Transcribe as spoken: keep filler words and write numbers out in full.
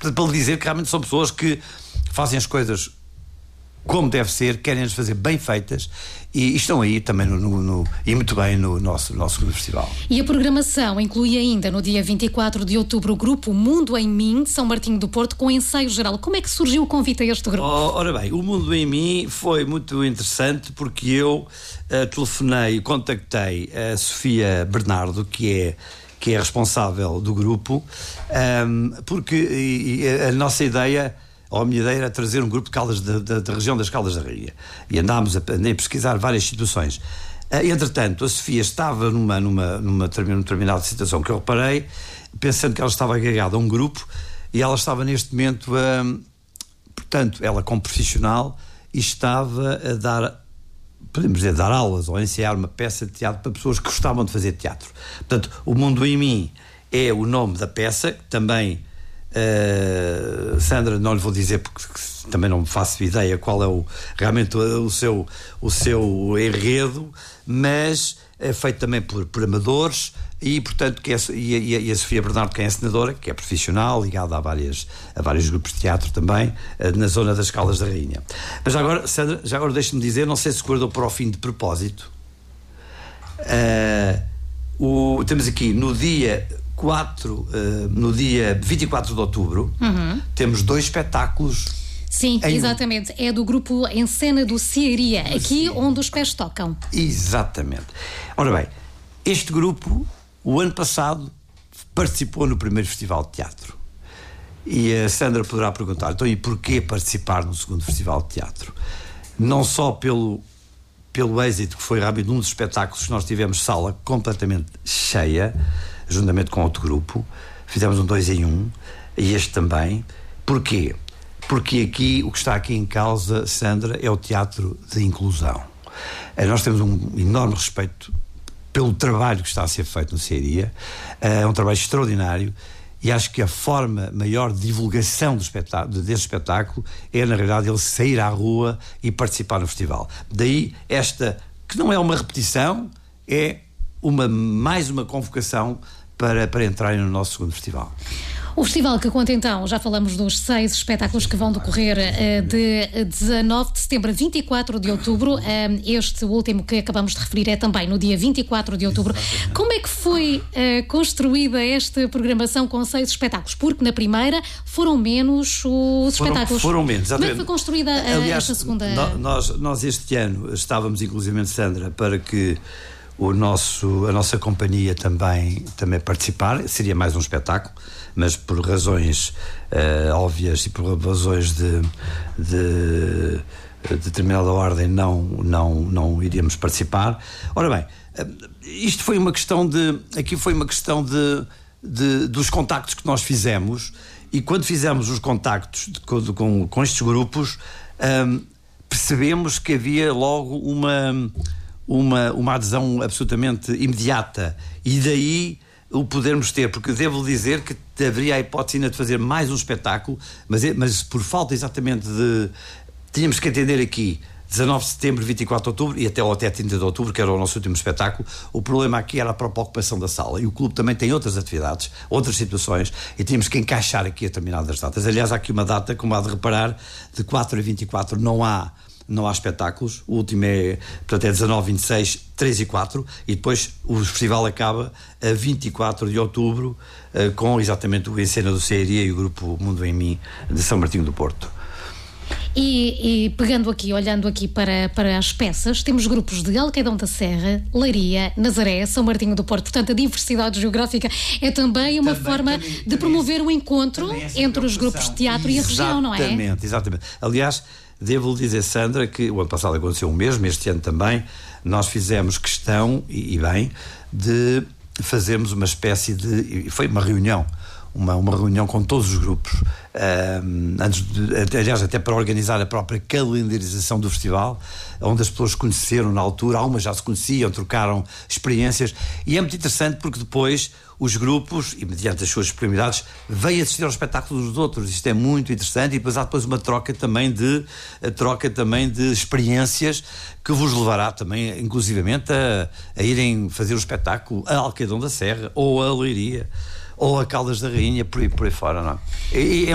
para lhe dizer que realmente são pessoas que fazem as coisas como deve ser, querem-as fazer bem feitas e estão aí também no, no, no, e muito bem no nosso, nosso festival. E a programação inclui ainda no dia vinte e quatro de outubro o grupo Mundo em Mim, de São Martinho do Porto, com ensaio geral. Como é que surgiu o convite a este grupo? Oh, ora bem, o Mundo em Mim foi muito interessante porque eu uh, telefonei, contactei a Sofia Bernardo, que é que é responsável do grupo, um, porque e, e a nossa ideia, ou a minha ideia era trazer um grupo de Caldas da, da, da região das Caldas da Rainha. E andámos a, a pesquisar várias situações. Uh, entretanto, a Sofia estava numa, numa, numa, numa determinada situação que eu reparei, pensando que ela estava agregada a um grupo, e ela estava neste momento, uh, portanto, ela como profissional, e estava a dar, podemos dizer, dar aulas ou ensaiar uma peça de teatro para pessoas que gostavam de fazer teatro. Portanto, O Mundo em Mim é o nome da peça, que também, uh, Sandra, não lhe vou dizer porque também não faço ideia qual é o, realmente o, o, seu, o seu enredo, mas é feito também por, por amadores e, portanto, que é, e, a, e a Sofia Bernardo, que é encenadora, que é profissional, ligada a, várias, a vários grupos de teatro também, na zona das Caldas da Rainha. Mas já agora, Sandra, já agora deixe-me dizer, não sei se guardou para o fim de propósito, uh, o, temos aqui no dia quatro, uh, no dia vinte e quatro de outubro, uhum. temos dois espetáculos. Sim, exatamente. Um... É do grupo Encena do Cearia, aqui onde os pés tocam. Exatamente. Ora bem, este grupo, o ano passado, participou no primeiro Festival de Teatro. E a Sandra poderá perguntar, então, e porquê participar no segundo Festival de Teatro? Não só pelo, pelo êxito que foi realmente um dos espetáculos que nós tivemos sala completamente cheia, juntamente com outro grupo, fizemos um dois em um, e este também. Porquê? Porque aqui, o que está aqui em causa, Sandra, é o teatro de inclusão. Nós temos um enorme respeito pelo trabalho que está a ser feito no Cearia, é um trabalho extraordinário, e acho que a forma maior de divulgação do espetáculo, desse espetáculo é, na realidade, ele sair à rua e participar no festival. Daí esta, que não é uma repetição, é uma, mais uma convocação para, para entrarem no nosso segundo festival. O festival que conta então, já falamos dos seis espetáculos que vão decorrer uh, de dezanove de setembro a vinte e quatro de outubro. Uh, este último que acabamos de referir é também no dia vinte e quatro de outubro. Como é que foi uh, construída esta programação com seis espetáculos? Porque na primeira foram menos os foram, espetáculos. Foram menos. Como é que foi construída uh, Aliás, esta segunda? Nós, nós este ano estávamos, inclusivamente, Sandra, para que o nosso, a nossa companhia também, também participar. Seria mais um espetáculo, mas por razões uh, óbvias e por razões de, de, de determinada ordem não, não, não iríamos participar. Ora bem, uh, isto foi uma questão de, aqui foi uma questão de, de, dos contactos que nós fizemos, e quando fizemos os contactos de, com, com estes grupos, um, percebemos que havia logo uma... Uma, uma adesão absolutamente imediata, e daí o podermos ter, porque devo dizer que haveria a hipótese ainda de fazer mais um espetáculo, mas, mas por falta exatamente de... Tínhamos que entender aqui dezanove de setembro, vinte e quatro de outubro e até, ou até trinta de outubro, que era o nosso último espetáculo. O problema aqui era a própria ocupação da sala, e o clube também tem outras atividades, outras situações, e tínhamos que encaixar aqui determinadas datas. Aliás, há aqui uma data, como há de reparar, de quatro a vinte e quatro não há não há espetáculos. O último é, portanto, é dezanove, vinte e seis, três e quatro, e depois o festival acaba a vinte e quatro de outubro, uh, com exatamente o Encena do Cearia e o grupo Mundo em Mim de São Martinho do Porto. E, e pegando aqui, olhando aqui para, para as peças, temos grupos de Alcaidão da Serra, Leiria, Nazaré, São Martinho do Porto. Portanto, a diversidade geográfica é também uma também, forma também, de também promover o encontro entre os grupos de teatro e a região, não é? Exatamente, exatamente. Aliás, devo-lhe dizer, Sandra, que o ano passado aconteceu o mesmo, este ano também, nós fizemos questão, e, e bem, de fazermos uma espécie de... Foi uma reunião, uma, uma reunião com todos os grupos, um, antes de, aliás, até para organizar a própria calendarização do festival, onde as pessoas se conheceram na altura, algumas já se conheciam, trocaram experiências, e é muito interessante porque depois os grupos, e mediante as suas disponibilidades, vêm assistir aos espetáculos dos outros. Isto é muito interessante, e depois há depois uma troca também de, a troca também de experiências que vos levará também, inclusivamente, a, a irem fazer o espetáculo a Alcaidão da Serra, ou a Leiria, ou a Caldas da Rainha, por aí, por aí fora, não é? E,